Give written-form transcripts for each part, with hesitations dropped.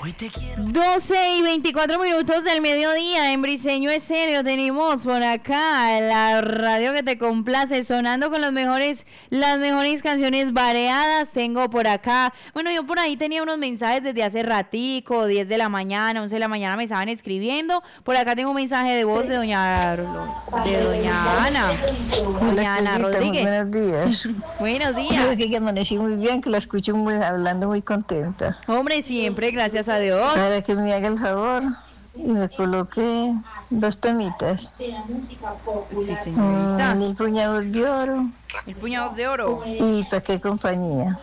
12:24 del mediodía en Briseño Estéreo. Tenemos por acá la radio que te complace, sonando con las mejores canciones variadas. Tengo por acá, bueno, yo por ahí tenía unos mensajes desde hace ratico, 10 de la mañana, 11 de la mañana me estaban escribiendo. Por acá tengo un mensaje de voz de doña Ana. Doña Ana Rodríguez. Buenos días. Buenos días. Creo que amanecí muy bien, que la escucho hablando muy contenta. Hombre, siempre, gracias a Dios. Para que me haga el favor y me coloque 2 temitas. Sí, señorita. 1000 puñados de oro. 1000 puñados de oro. ¿Y para qué compañía?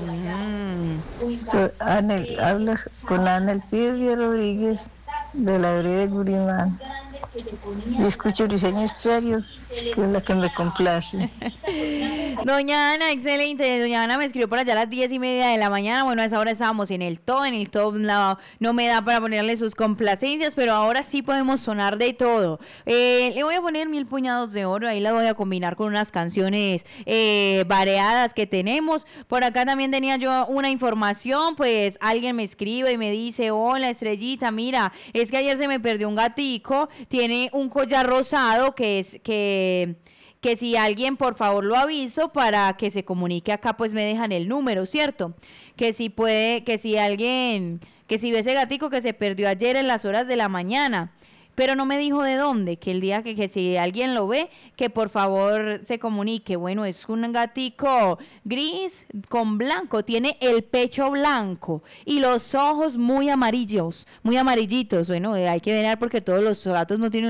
Hablas con Ana Elpidia Rodríguez de la vereda de Gurimán. Yo escucho Briseño Estéreo, que es la que me complace. Doña Ana, excelente. Doña Ana me escribió por allá a las 10:30 de la mañana. Bueno, a esa hora estábamos en el top no me da para ponerle sus complacencias, pero ahora sí podemos sonar de todo. Le voy a poner 1000 puñados de oro, ahí la voy a combinar con unas canciones variadas que tenemos. Por acá también tenía yo una información, pues alguien me escribe y me dice: hola Estrellita, mira, es que ayer se me perdió un gatico, tiene un collar rosado que si alguien, por favor, lo aviso para que se comunique acá, pues me dejan el número, ¿cierto? Que si ve ese gatico que se perdió ayer en las horas de la mañana, pero no me dijo de dónde, que el día que si alguien lo ve, que por favor se comunique. Bueno, es un gatico gris con blanco, tiene el pecho blanco y los ojos muy amarillitos. Bueno, hay que ver porque todos los gatos no tienen